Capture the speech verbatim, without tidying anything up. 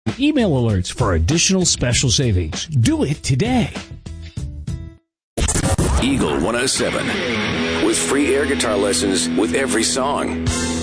email alerts for additional special savings. Do it today. Eagle one oh seven with free air guitar lessons with every song.